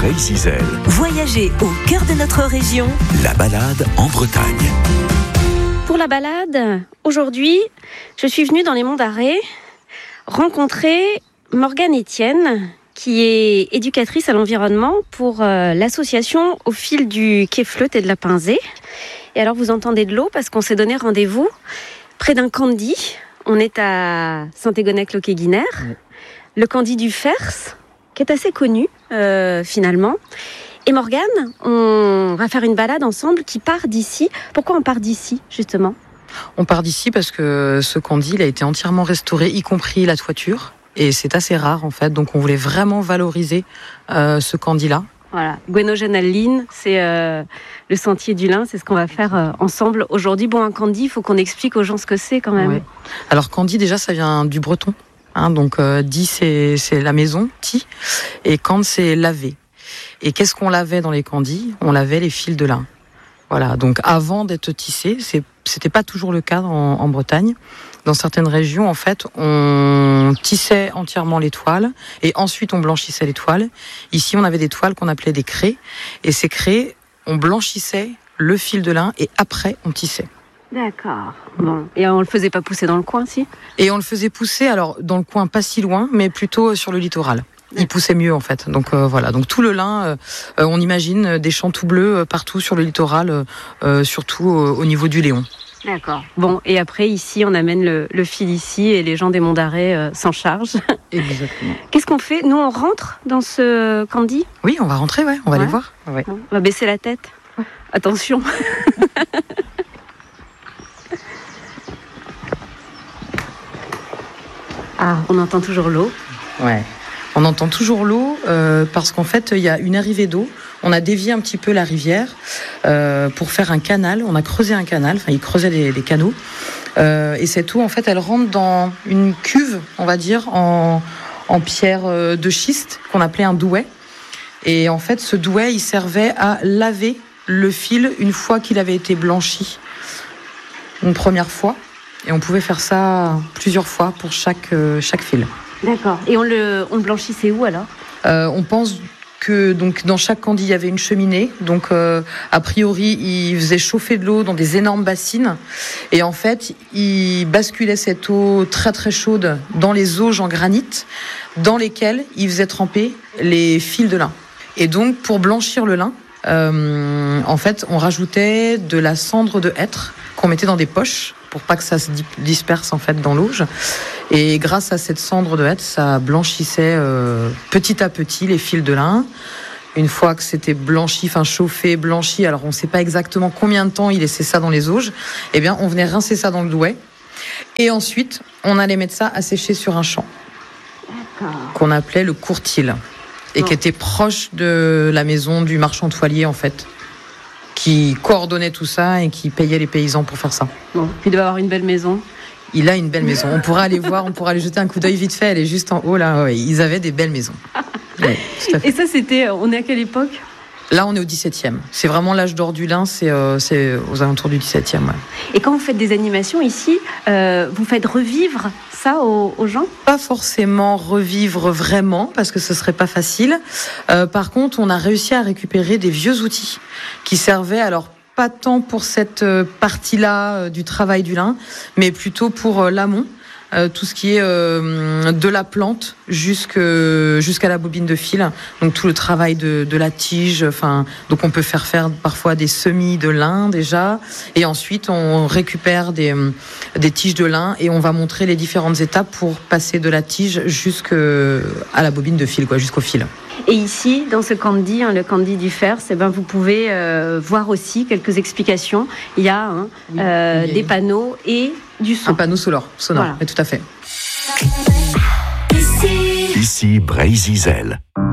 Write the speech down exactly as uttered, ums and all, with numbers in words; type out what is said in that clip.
Brésil. Voyagez au cœur de notre région. La balade en Bretagne. Pour la balade, aujourd'hui, je suis venue dans les Monts d'Arrée rencontrer Morgane Etienne, qui est éducatrice à l'environnement pour euh, l'association Au fil du quai Fleut et de la Pinzée. Et alors vous entendez de l'eau parce qu'on s'est donné rendez-vous près d'un candi. On est à Saint-Égonec-le-Quai-Guinère, oui. Le candi du Fers, qui est assez connu euh, finalement. Et Morgane, on va faire une balade ensemble qui part d'ici. Pourquoi on part d'ici justement ? On part d'ici parce que ce candi il a été entièrement restauré, y compris la toiture. Et c'est assez rare en fait, donc on voulait vraiment valoriser euh, ce candi-là. Voilà, Gwenogène Alline, c'est euh, le sentier du Lin, c'est ce qu'on va faire euh, ensemble aujourd'hui. Bon, un candi, il faut qu'on explique aux gens ce que c'est quand même. Ouais. Alors candi déjà, ça vient du breton, hein, donc euh, di c'est, c'est la maison, ti, et cand c'est laver. Et qu'est-ce qu'on lavait dans les candis ? On lavait les fils de lin. Voilà, donc avant d'être tissé, c'est, c'était pas toujours le cas en, en Bretagne. Dans certaines régions, en fait, on tissait entièrement les toiles et ensuite on blanchissait les toiles. Ici, on avait des toiles qu'on appelait des craies. Et ces craies, on blanchissait le fil de lin et après, on tissait. D'accord. Bon. Et on le faisait pas pousser dans le coin, si ? Et on le faisait pousser, alors dans le coin pas si loin, mais plutôt sur le littoral. Il poussait mieux en fait. Donc euh, voilà. Donc tout le lin, euh, on imagine des champs tout bleus euh, partout sur le littoral, euh, surtout euh, au niveau du Léon. D'accord. Bon, et après, ici, on amène le, le fil ici et les gens des Monts d'Arrée euh, s'en chargent. Exactement. Qu'est-ce qu'on fait ? Nous, on rentre dans ce candi ? Oui, on va rentrer, ouais. On va ouais. aller voir. Ouais. On va baisser la tête. Ouais. Attention. Ah, on entend toujours l'eau. Ouais. On entend toujours l'eau euh, parce qu'en fait, il y a une arrivée d'eau. On a dévié un petit peu la rivière euh, pour faire un canal. On a creusé un canal, enfin, ils creusaient des, des canaux. Euh, et cette eau, en fait, elle rentre dans une cuve, on va dire, en, en pierre de schiste, qu'on appelait un douai. Et en fait, ce douai, il servait à laver le fil une fois qu'il avait été blanchi une première fois. Et on pouvait faire ça plusieurs fois pour chaque, euh, chaque fil. D'accord. Et on le, on le blanchissait où alors ? euh, On pense que donc, dans chaque candi, il y avait une cheminée. Donc, euh, a priori, ils faisaient chauffer de l'eau dans des énormes bassines. Et en fait, ils basculaient cette eau très très chaude dans les auges en granit, dans lesquelles ils faisaient tremper les fils de lin. Et donc, pour blanchir le lin, euh, en fait, on rajoutait de la cendre de hêtre qu'on mettait dans des poches pour pas que ça se disperse en fait dans l'auge. Et grâce à cette cendre de hêtre, ça blanchissait euh, petit à petit les fils de lin. Une fois que c'était blanchi, enfin chauffé, blanchi, alors on ne sait pas exactement combien de temps il laissait ça dans les auges, eh bien on venait rincer ça dans le douai. Et ensuite, on allait mettre ça à sécher sur un champ. D'accord. Qu'on appelait le courtil. Et bon. Qui était proche de la maison du marchand toilier en fait, qui coordonnait tout ça et qui payait les paysans pour faire ça. Bon, il doit avoir une belle maison. Il a une belle maison. On pourra aller voir, on pourra aller jeter un coup d'œil vite fait. Elle est juste en haut là. Ouais, ils avaient des belles maisons. Ouais, et ça, c'était. On est à quelle époque ? Là, on est au dix-septième. C'est vraiment l'âge d'or du lin. C'est, euh, c'est aux alentours du dix-septième. Ouais. Et quand vous faites des animations ici, euh, vous faites revivre ça aux, aux gens ? Pas forcément revivre vraiment, parce que ce serait pas facile. Euh, par contre, on a réussi à récupérer des vieux outils qui servaient alors. Pas tant pour cette partie-là du travail du lin, mais plutôt pour l'amont, euh, tout ce qui est euh, de la plante jusque, jusqu'à la bobine de fil, donc tout le travail de, de la tige. Enfin, donc on peut faire faire parfois des semis de lin déjà, et ensuite on récupère des, des tiges de lin et on va montrer les différentes étapes pour passer de la tige jusqu'à la bobine de fil, quoi, jusqu'au fil. Et ici, dans ce candi, hein, le candi du Fers, eh ben, vous pouvez euh, voir aussi quelques explications. Il y a hein, oui, euh, des panneaux et du son. Un panneau sonore, sonore, voilà. Oui, tout à fait. Ici, Ici Brésil.